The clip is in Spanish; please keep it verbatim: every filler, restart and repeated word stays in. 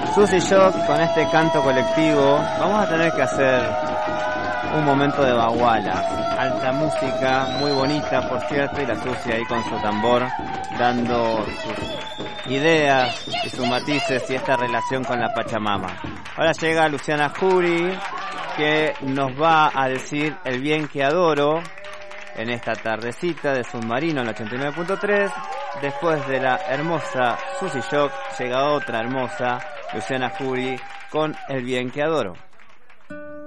Susi Shock con este canto colectivo. Vamos a tener que hacer un momento de baguala. Alta música, muy bonita por cierto, y la Susi ahí con su tambor dando sus ideas y sus matices y esta relación con la Pachamama. Ahora llega Luciana Jury, que nos va a decir El bien que adoro en esta tardecita de Submarino en el ochenta y nueve punto tres. Después de la hermosa Susi Shock llega otra hermosa Luciana Jury con El bien que adoro.